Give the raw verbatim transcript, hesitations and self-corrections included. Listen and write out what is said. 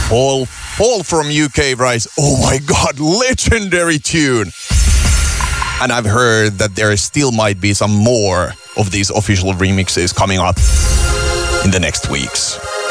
Paul, Paul from U K writes, oh my god, legendary tune. And I've heard that there still might be some more of these official remixes coming up in the next weeks.